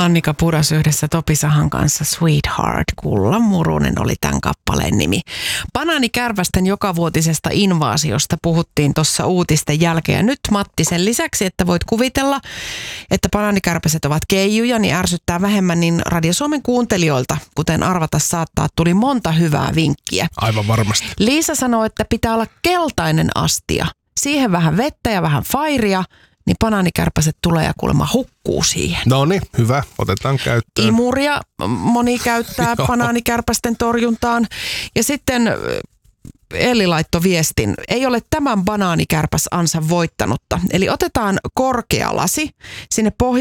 Annika Pudas yhdessä Topi Sahan kanssa Sweetheart. Kullan murunen oli tämän kappaleen nimi. Banaanikärpästen jokavuotisesta invaasiosta puhuttiin tuossa uutisten jälkeen. Ja nyt Matti, sen lisäksi, että voit kuvitella, että banaanikärpäset ovat keijuja, niin ärsyttää vähemmän, niin Radio Suomen kuuntelijoilta, kuten arvata saattaa, tuli monta hyvää vinkkiä. Aivan varmasti. Liisa sanoo, että pitää olla keltainen astia. Siihen vähän vettä ja vähän fairia, niin banaanikärpäset tulee ja kuulemma hukkuu siihen. No niin, hyvä. Otetaan käyttöön. Imuria moni käyttää banaanikärpästen torjuntaan. Ja sitten Elli laittoi viestin, ei ole tämän banaanikärpäs ansa voittanutta. Eli otetaan korkea lasi, sinne pohjaan